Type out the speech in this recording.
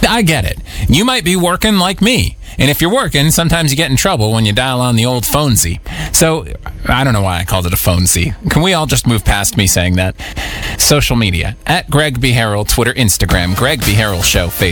I get it. You might be working like me. And if you're working, sometimes you get in trouble when you dial on the old phonesy. So, I don't know why I called it a phonesy. Can we all just move past me saying that? Social media, at Greg B. Harrell, Twitter, Instagram, Greg B. Harrell Show, Facebook.